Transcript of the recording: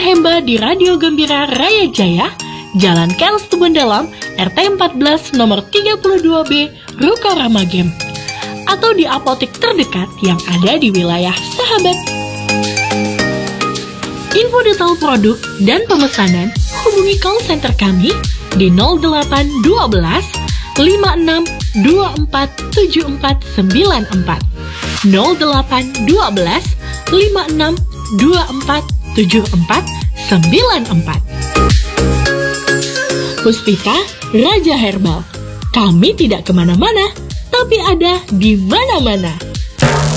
Hemba di Radio Gembira Raya Jaya, Jalan Kels Tubun Dalam, RT 14 nomor 32B, Ruko Ramagem. Atau di apotek terdekat yang ada di wilayah Sahabat. Info detail produk dan pemesanan hubungi call center kami di 0812 56 24 7494 0812 56 24 7494. Puspita Raja Herbal. Kami tidak kemana-mana, tapi ada di mana-mana.